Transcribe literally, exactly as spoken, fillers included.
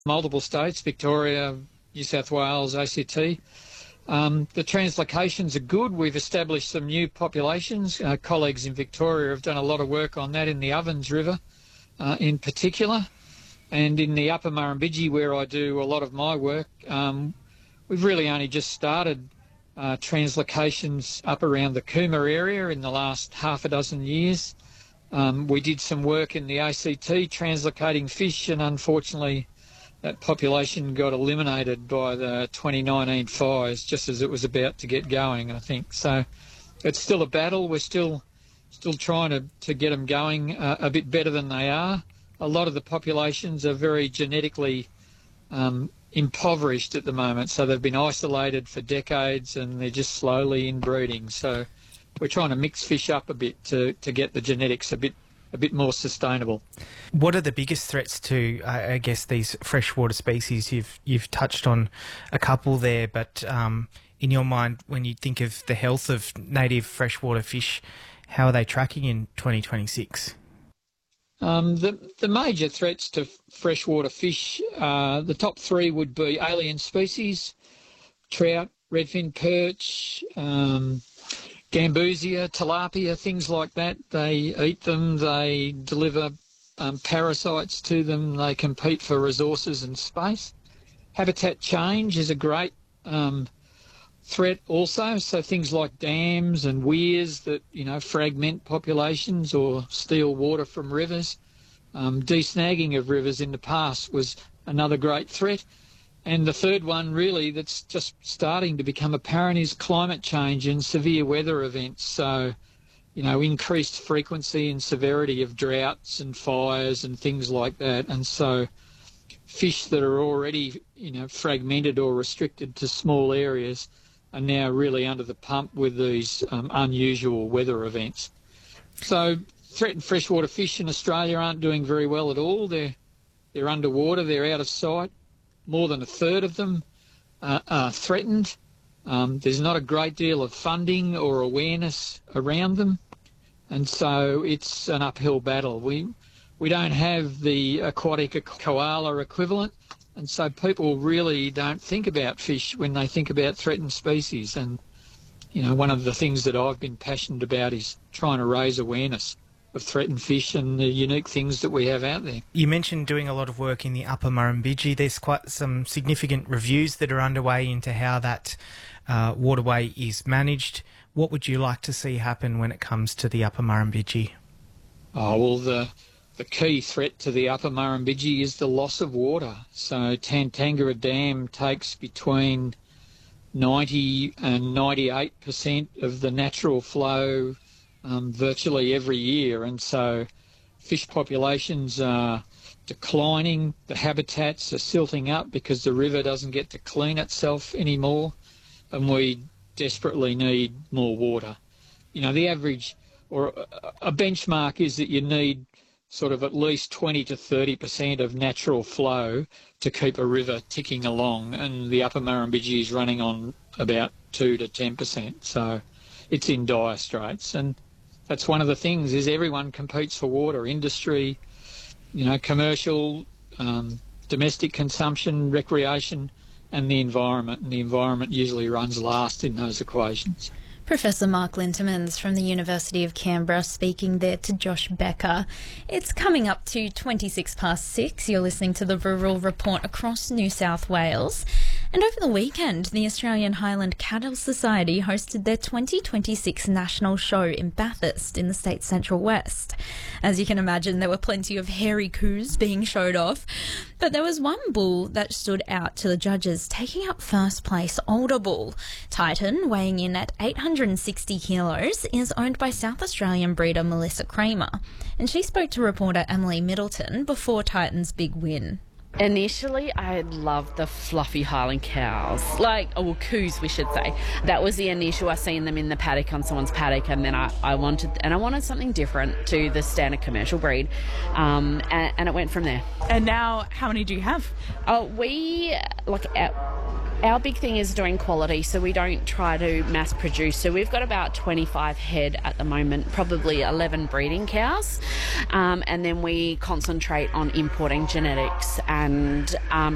multiple states, Victoria, New South Wales, A C T. Um, the translocations are good. We've established some new populations. Uh, colleagues in Victoria have done a lot of work on that in the Ovens River uh, in particular. And in the Upper Murrumbidgee, where I do a lot of my work, um, we've really only just started uh, translocations up around the Cooma area in the last half a dozen years. Um, we did some work in the A C T translocating fish, and unfortunately that population got eliminated by the twenty nineteen fires just as it was about to get going, I think. So it's still a battle. We're still still trying to, to get them going uh, a bit better than they are. A lot of the populations are very genetically um, impoverished at the moment, so they've been isolated for decades and they're just slowly inbreeding. So we're trying to mix fish up a bit to, to get the genetics a bit a bit more sustainable. What are the biggest threats to, I guess, these freshwater species? You've you've touched on a couple there, but um, in your mind, when you think of the health of native freshwater fish, how are they tracking in twenty twenty-six? Um, the, the major threats to freshwater fish, uh, the top three would be alien species, trout, redfin perch, um, gambusia, tilapia, things like that. They eat them, they deliver um, parasites to them, they compete for resources and space. Habitat change is a great um, threat also, so things like dams and weirs that, you know, fragment populations or steal water from rivers. Um, desnagging of rivers in the past was another great threat. And the third one really that's just starting to become apparent is climate change and severe weather events. So, you know, increased frequency and severity of droughts and fires and things like that. And so fish that are already, you know, fragmented or restricted to small areas are now really under the pump with these um, unusual weather events. So threatened freshwater fish in Australia aren't doing very well at all. They're, they're underwater, they're out of sight. More than a third of them uh, are threatened. Um, there's not a great deal of funding or awareness around them, and so it's an uphill battle. We we don't have the aquatic koala equivalent, and so people really don't think about fish when they think about threatened species. And, you know, one of the things that I've been passionate about is trying to raise awareness of threatened fish and the unique things that we have out there. You mentioned doing a lot of work in the Upper Murrumbidgee. There's quite some significant reviews that are underway into how that uh, waterway is managed. What would you like to see happen when it comes to the Upper Murrumbidgee? Oh, well, the the key threat to the Upper Murrumbidgee is the loss of water. So Tantangara Dam takes between ninety and ninety-eight percent of the natural flow Um, virtually every year, and so fish populations are declining, the habitats are silting up because the river doesn't get to clean itself anymore, and we desperately need more water. You know, the average or a benchmark is that you need sort of at least twenty to thirty percent of natural flow to keep a river ticking along, and the Upper Murrumbidgee is running on about two to ten percent, so it's in dire straits. And that's one of the things, is everyone competes for water, industry, you know, commercial, um, domestic consumption, recreation, and the environment. And the environment usually runs last in those equations. Professor Mark Lintemans from the University of Canberra speaking there to Josh Becker. It's coming up to twenty-six past six. You're listening to the Rural Report across New South Wales. And over the weekend, the Australian Highland Cattle Society hosted their twenty twenty-six national show in Bathurst in the state's central west. As you can imagine, there were plenty of hairy coos being showed off, but there was one bull that stood out to the judges, taking up first place. Older bull Titan, weighing in at eight hundred sixty kilos, is owned by South Australian breeder Melissa Kramer, and she spoke to reporter Emily Middleton before Titan's big win. Initially, I loved the fluffy Highland cows, like, or well, coos, we should say. That was the initial. I seen them in the paddock on someone's paddock, and then I, I wanted, and I wanted something different to the standard commercial breed, um, and, and it went from there. And now, how many do you have? Oh, we like. Our, Our big thing is doing quality, so we don't try to mass produce. So we've got about twenty-five head at the moment, probably eleven breeding cows, um, and then we concentrate on importing genetics and um,